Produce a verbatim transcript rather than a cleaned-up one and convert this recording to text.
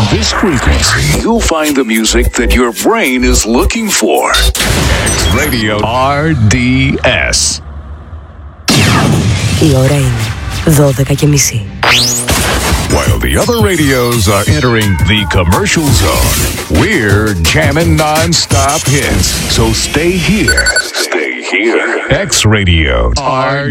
this frequency, you'll find the music that your brain is looking for. X-Radio αρ ντι ες. Η ώρα είναι δώδεκα και μισή. While the other radios are entering the commercial zone, we're jamming non-stop hits. So stay here. Stay here. X-Radio R